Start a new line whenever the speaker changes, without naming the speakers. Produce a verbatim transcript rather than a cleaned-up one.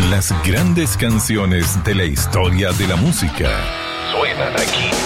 Las grandes canciones de la historia de la música suenan aquí.